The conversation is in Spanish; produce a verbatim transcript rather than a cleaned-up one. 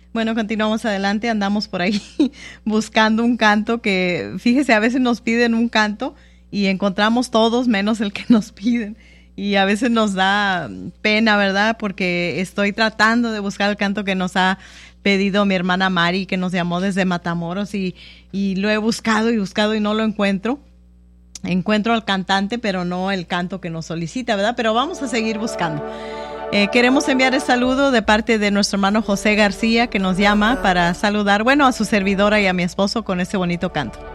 Bueno, continuamos adelante, andamos por ahí buscando un canto que, fíjese, a veces nos piden un canto y encontramos todos menos el que nos piden. Y a veces nos da pena, ¿verdad? Porque estoy tratando de buscar el canto que nos ha pedido mi hermana Mari, que nos llamó desde Matamoros, y, y lo he buscado y buscado y no lo encuentro. Encuentro al cantante, pero no el canto que nos solicita, ¿verdad? Pero vamos a seguir buscando. Eh, queremos enviar el saludo de parte de nuestro hermano José García, que nos llama para saludar, bueno, a su servidora y a mi esposo con este bonito canto.